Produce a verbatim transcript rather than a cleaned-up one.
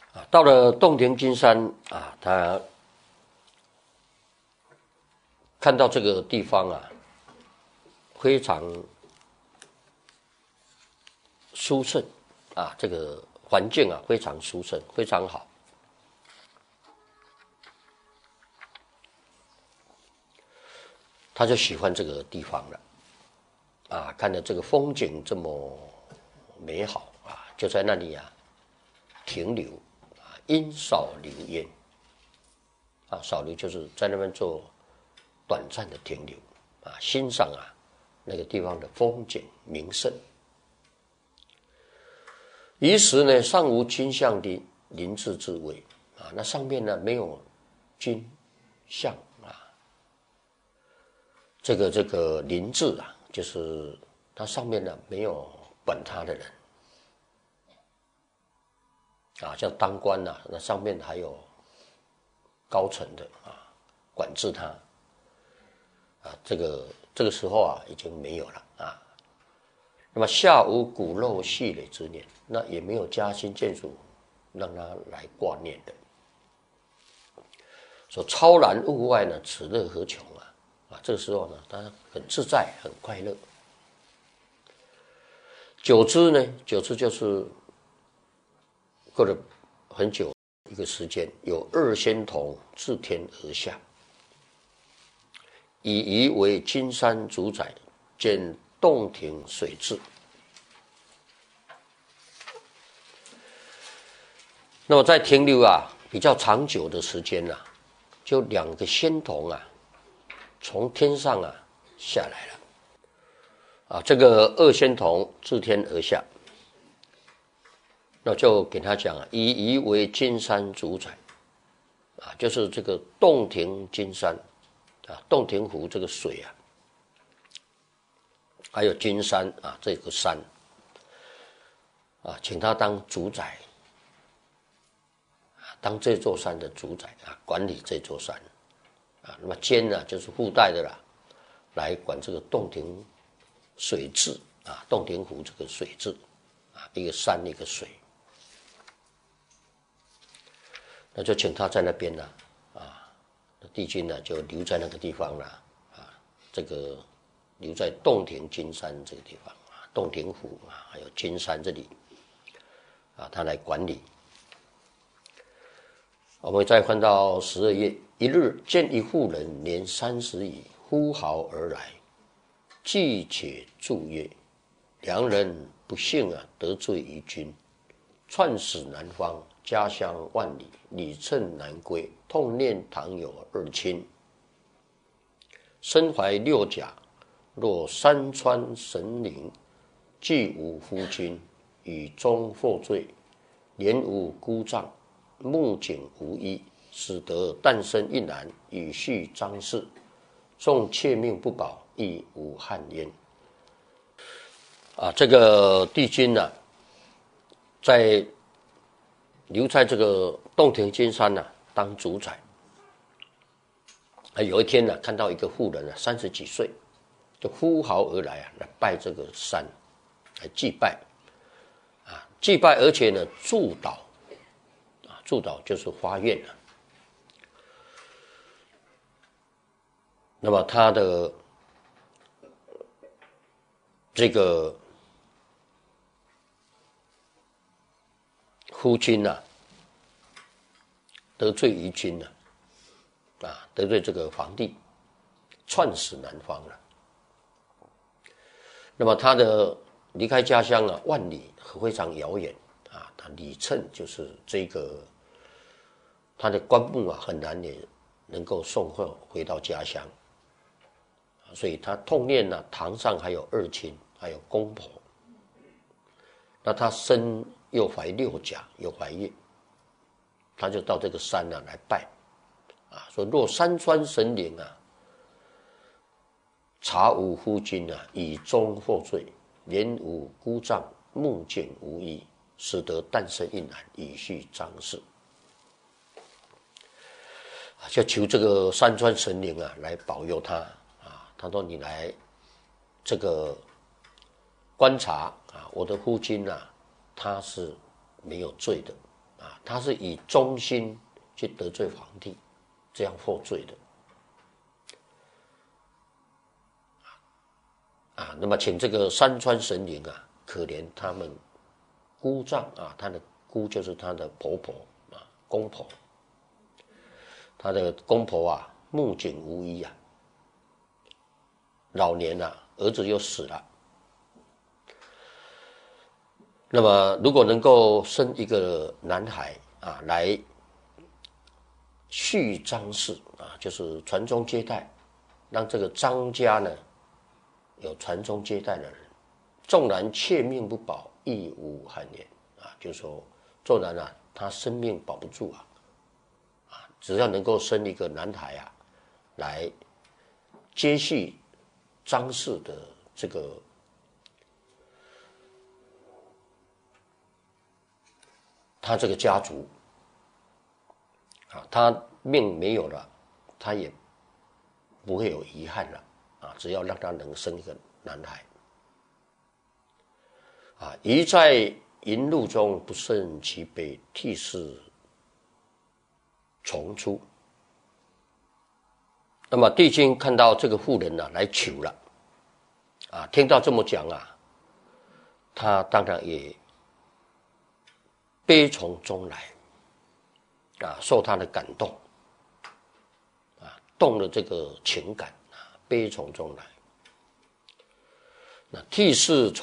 啊，到了洞庭金山啊，他看到这个地方啊，非常殊胜啊，这个环境啊非常殊胜，非常好。他就喜欢这个地方了，啊，看到这个风景这么美好啊，就在那里啊停留啊，因少留焉啊，少留就是在那边做短暂的停留啊，欣赏啊那个地方的风景名胜。于是呢，上无金像的林志之位啊，那上面呢没有金像啊，这个这个林志啊，就是它上面呢没有管他的人啊，像当官啊，那上面还有高层的啊，管制他啊，这个这个时候啊已经没有了啊。那么下无骨肉细累之念，那也没有家亲眷属让他来挂念的。说超然物外呢，此乐何穷啊！啊，这个时候呢，他很自在，很快乐。久之呢，久之就是过了很久一个时间，有二仙童自天而下，以夷为金山主宰，兼洞庭水质。那么在停留啊比较长久的时间啊，就两个仙童啊从天上啊下来了啊，这个二仙童自天而下，那就给他讲啊，以夷为金山主宰啊，就是这个洞庭金山啊，洞庭湖这个水啊，还有金山啊这个山啊，请他当主宰。当这座山的主宰啊，管理这座山啊，那么监呢就是附带的啦，来管这个洞庭水质啊，洞庭湖这个水质啊，一个山一个水，那就请他在那边呢啊，帝君呢就留在那个地方了啊，这个留在洞庭金山这个地方啊，洞庭湖啊，还有金山这里啊，他来管理。我们再翻到十二页，一日见一妇人年三十矣，呼号而来，既且祝曰：良人不幸啊，得罪于君，窜死南方，家乡万里，里乘南归，痛念堂有二亲，身怀六甲，若山川神灵，既无夫君，以终获罪，连无姑丈。目景无一，使得诞生一男，以续张氏。纵妾命不保，亦无憾焉。啊，这个帝君呢、啊，在留在这个洞庭金山呢、啊、当主宰。啊，有一天呢、啊，看到一个妇人啊，三十几岁，就呼号而来啊，来拜这个山，来祭拜。啊，祭拜，而且呢，祝祷。祝祷就是发愿了。那么他的这个夫君啊，得罪于君了啊，得罪这个皇帝，窜死南方了。那么他的离开家乡啊，万里非常遥远啊，他里乘就是这个。他的棺木啊，很难也能够送回回到家乡，所以他痛念呢、啊，堂上还有二亲，还有公婆。那他身又怀六甲，又怀孕，他就到这个山呢、啊、来拜，啊，说若山川神灵啊，察无夫君啊，以终获罪，连无姑丈，目炯无一，使得诞生一男，以续张氏。就求这个山川神灵啊来保佑他啊！他说：“你来这个观察啊，我的夫君啊，他是没有罪的啊，他是以忠心去得罪皇帝，这样获罪的。啊，那么请这个山川神灵啊，可怜他们姑丈啊，他的姑就是他的婆婆啊，公婆，他的公婆啊，目炯无依啊，老年啊，儿子又死了。那么，如果能够生一个男孩啊，来续张氏啊，就是传宗接代，让这个张家呢有传宗接代的人，纵然妾命不保，亦无憾言啊，就是说，纵然啊，他生命保不住啊，啊，只要能够生一个男孩啊，来接续张氏的这个他这个家族啊，他命没有了，他也不会有遗憾了啊！只要让他能生一个男孩啊，宜在淫路中不胜其悲，涕泗从出。那么帝君看到这个妇人呢、啊、来求了啊，听到这么讲啊，他当然也悲从中来啊，受他的感动啊，动了这个情感啊，悲从中来。那涕泗